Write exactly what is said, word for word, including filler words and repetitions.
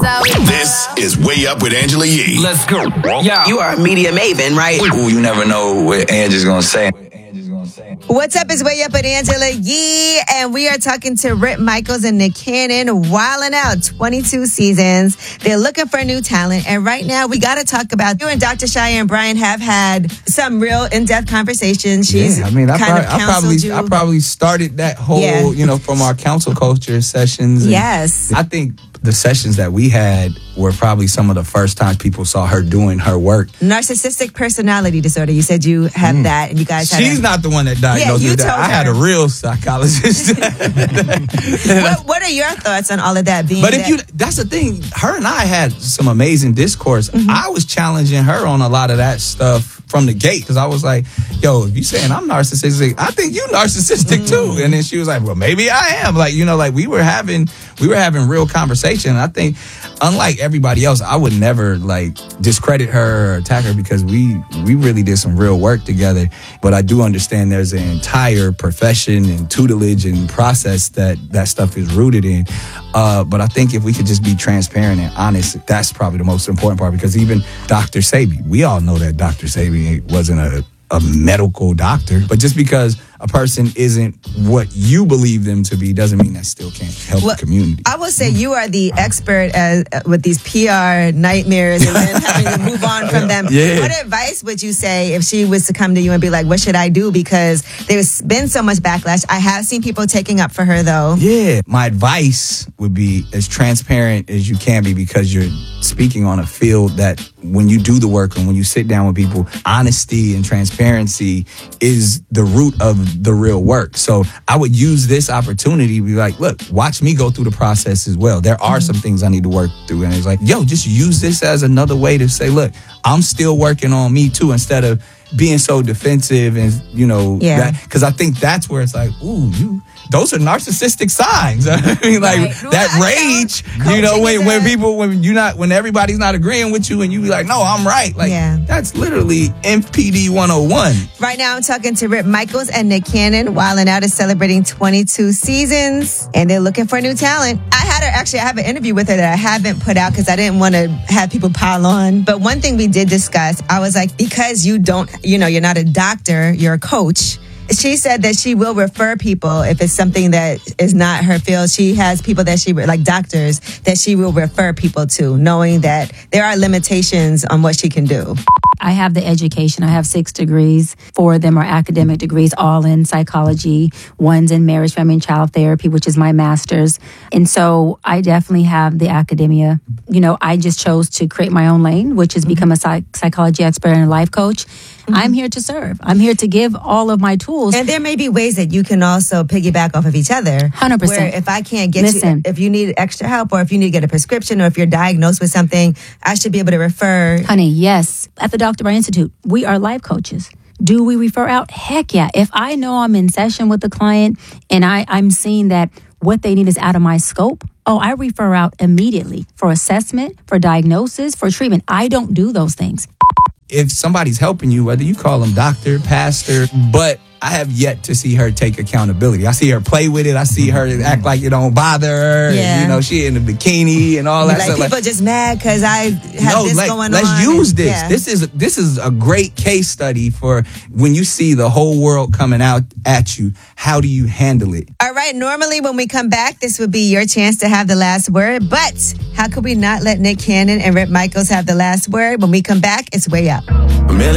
out. This is Way Up with Angela Yee. Let's go. Yeah. You are a media maven, right? Ooh, you never know what Angie's gonna say. What's up? It's Way Up with Angela Yee, and we are talking to Rip Michaels and Nick Cannon, wilding out twenty-two seasons. They're looking for new talent, and right now we got to talk about you and Doctor Shia and Brian have had some real in-depth conversations. She's yeah, I mean, I, kind probably, of I probably, you. I probably started that whole, Yeah. you know, from our council culture sessions. And Yes. I think the sessions that we had were probably some of the first times people saw her doing her work. Narcissistic personality disorder. You said you have Mm. that, and you guys had She's a, not the one that diagnosed Yeah, me you with that. told I had her. a real psychologist. what, what are your thoughts on all of that? Being But if that, you, that's the thing. Her and I had some amazing discourse. Mm-hmm. I was challenging her on a lot of that stuff from the gate because I was like, "Yo, if you saying I'm narcissistic, I think you narcissistic Mm. too." And then she was like, "Well, maybe I am." Like, you know, like we were having we were having real conversation. And I think, unlike everybody else, I would never like discredit her or attack her because we we really did some real work together. But I do understand there's an entire profession and tutelage and process that that stuff is rooted in. Uh, but I think if we could just be transparent and honest, that's probably the most important part because even Doctor Sebi, we all know that Doctor Sebi wasn't a, a medical doctor, but just because a person isn't what you believe them to be doesn't mean that still can't help Well, the community. I will say you are the expert as, uh, with these P R nightmares and then having to move on from them. Yeah. What advice would you say if she was to come to you and be like, what should I do? Because there's been so much backlash. I have seen people taking up for her, though. Yeah. My advice would be as transparent as you can be because you're speaking on a field that when you do the work and when you sit down with people, honesty and transparency is the root of the real work. So I would use this opportunity to be like, look, watch me go through the process as well. There are some things I need to work through. And it's like, yo, just use this as another way to say, look, I'm still working on me too, instead of being so defensive and, you know, Yeah. because I think that's where it's like, ooh, you, those are narcissistic signs. I mean, like Right. that Well, I rage, know. you know, Coaching when, is when a- people, when you not, when everybody's not agreeing with you and you be like, no, I'm right. Like, Yeah. that's literally M P D one oh one. Right now, I'm talking to Rip Michaels and Nick Cannon. Wildin' Out is celebrating twenty-two seasons, and they're looking for new talent. I had her, actually, I have an interview with her that I haven't put out because I didn't want to have people pile on. But one thing we did discuss, I was like, because you don't, you know, you're not a doctor, you're a coach. She said that she will refer people if it's something that is not her field. She has people that she, like doctors, that she will refer people to, knowing that there are limitations on what she can do. I have the education. I have six degrees. Four of them are academic degrees, all in psychology. One's in marriage, family, and child therapy, which is my master's. And so I definitely have the academia. You know, I just chose to create my own lane, which is become a psych- psychology expert and a life coach. Mm-hmm. I'm here to serve. I'm here to give all of my tools. And there may be ways that you can also piggyback off of each other. one hundred percent. Where if I can't get Listen. you, if you need extra help or if you need to get a prescription or if you're diagnosed with something, I should be able to refer. Honey, yes. At the Doctor Brian Institute, we are life coaches. Do we refer out? Heck yeah. If I know I'm in session with the client and I, I'm seeing that what they need is out of my scope, oh, I refer out immediately for assessment, for diagnosis, for treatment. I don't do those things. If somebody's helping you, whether you call them doctor, pastor, but I have yet to see her take accountability. I see her play with it. I see her act like it don't bother her. Yeah. And, you know, she in the bikini and all that Like stuff. people Like, just mad because I have no, this like, going let's on. use and- this. yeah. This is this is a great case study for when you see the whole world coming out at you. How do you handle it? All right. Normally, when we come back, this would be your chance to have the last word. But how could we not let Nick Cannon and Rip Michaels have the last word? When we come back, it's Way Up. A million